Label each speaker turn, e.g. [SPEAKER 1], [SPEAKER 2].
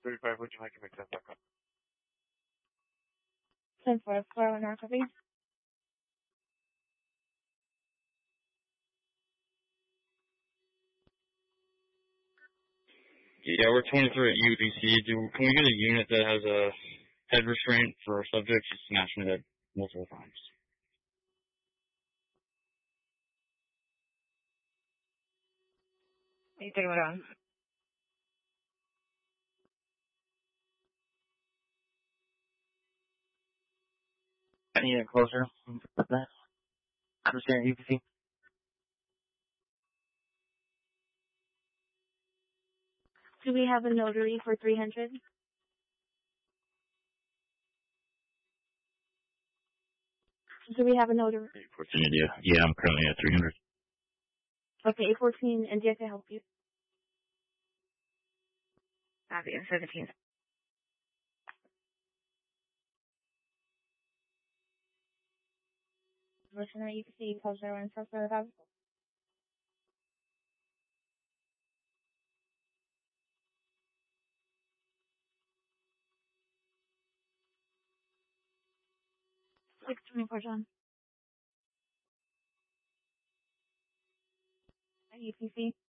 [SPEAKER 1] 6:35, would you like to make that back up?
[SPEAKER 2] 10-4, now copy.
[SPEAKER 3] Yeah, we're 23 at UPC. Can we get a unit that has a head restraint for our subject? She's smashed my head multiple times.
[SPEAKER 2] You take it on.
[SPEAKER 1] I need it closer. That. Understand UPC.
[SPEAKER 2] Do we have a notary for 300? Do we have a notary?
[SPEAKER 3] 14 India. Yeah, I'm currently at 300.
[SPEAKER 2] Okay, 14 India can help you.
[SPEAKER 4] Copy, 17.
[SPEAKER 2] Listener, you can see code 0 and so forth. Six 24 John. At UPC.